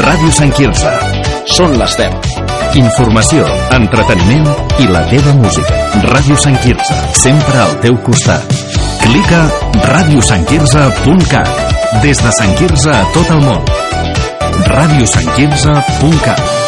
Ràdio Sant Quirze. Són les 10. Informació, entreteniment i la teva música. Ràdio Sant Quirze, sempre al teu costat. Clica radiosantquirze.cat. Des de Sant Quirze a tot el món. radiosantquirze.cat.